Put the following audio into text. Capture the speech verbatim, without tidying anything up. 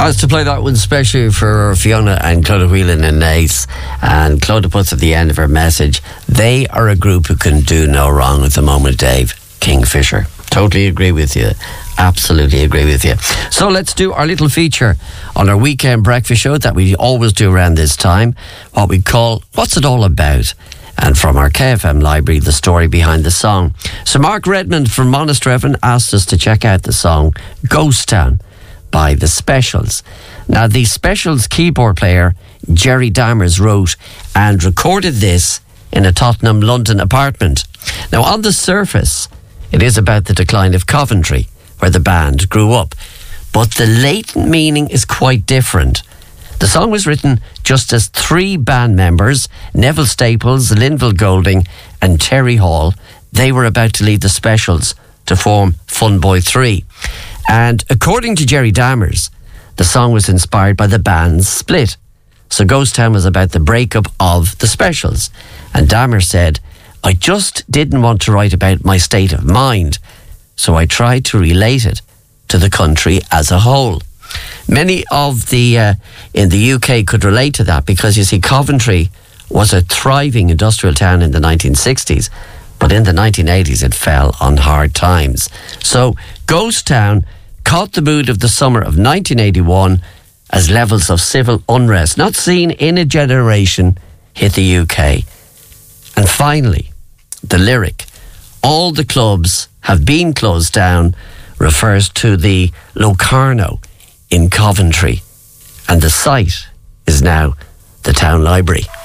I was to play that one especially for Fiona and Clodagh Whelan and Nace. And Clodagh puts at the end of her message, they are a group who can do no wrong at the moment, Dave. Kingfisher. Totally agree with you. Absolutely agree with you. So let's do our little feature on our weekend breakfast show that we always do around this time. What we call, What's It All About? And from our K F M library, the story behind the song. So Mark Redmond from Monasterevin asked us to check out the song Ghost Town by The Specials. Now, The Specials keyboard player Jerry Dammers wrote and recorded this in a Tottenham, London apartment. Now, on the surface, it is about the decline of Coventry, where the band grew up. But the latent meaning is quite different. The song was written just as three band members, Neville Staples, Linville Golding and Terry Hall, they were about to leave The Specials to form Fun Boy three. And according to Jerry Dammers, the song was inspired by the band's split. So Ghost Town was about the breakup of The Specials. And Dammers said, I just didn't want to write about my state of mind, so I tried to relate it to the country as a whole. Many of the uh, in the U K could relate to that because, you see, Coventry was a thriving industrial town in the nineteen sixties, but in the nineteen eighties it fell on hard times. So Ghost Town caught the mood of the summer of nineteen eighty-one as levels of civil unrest, not seen in a generation, hit the U K. And finally, the lyric, all the clubs have been closed down, refers to the Locarno in Coventry. And the site is now the town library.